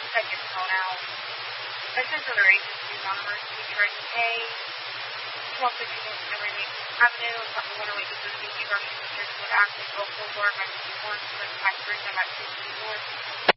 take his phone out. There's other agencies on emergency trade. Hey, 1251 Everything Avenue, Apartment 108 is going to be University of New Jersey, Active, Oakville, Warren, 961, 753, 924.